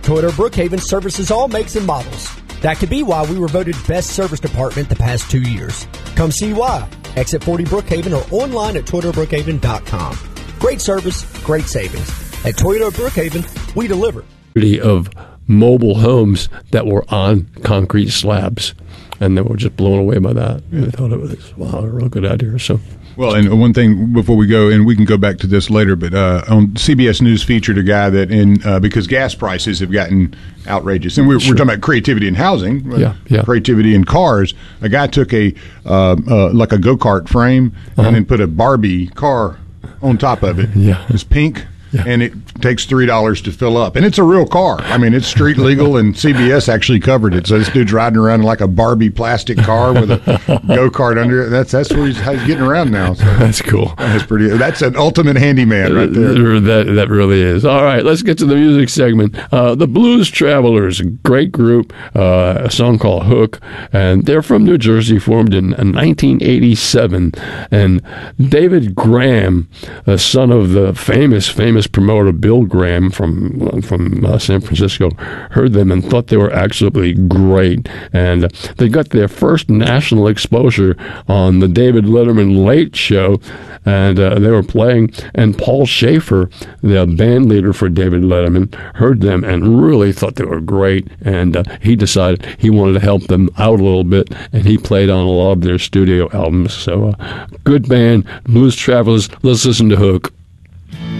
Toyota Brookhaven services all makes and models. That could be why we were voted best service department the past 2 years. Come see why. Exit 40 Brookhaven or online at ToyotaBrookhaven.com. Great service, great savings. At Toyota Brookhaven, we deliver. Of mobile homes that were on concrete slabs, and they were just blown away by that. They thought it was, wow, a real good idea. So. Well, and one thing before we go, and we can go back to this later, but on CBS News featured a guy that, because gas prices have gotten outrageous, and we're talking about creativity in housing, creativity in cars. A guy took a like a go-kart frame and then put a Barbie car on top of it. Yeah, it's pink. Yeah. And it takes $3 to fill up. And it's a real car. I mean, it's street legal, and CBS actually covered it. So this dude's riding around in like a Barbie plastic car with a go-kart under it. That's how he's getting around now. So that's cool. That's an ultimate handyman right there. That really is. All right, let's get to the music segment. The Blues Travelers, a great group, a song called Hook. And they're from New Jersey, formed in 1987. And David Graham, the son of the famous promoter Bill Graham from San Francisco, heard them and thought they were absolutely great. And they got their first national exposure on the David Letterman Late Show, and they were playing, and Paul Schaefer, the band leader for David Letterman, heard them and really thought they were great, and he decided he wanted to help them out a little bit, and he played on a lot of their studio albums. So good band, Blues Travelers. Let's listen to Hook.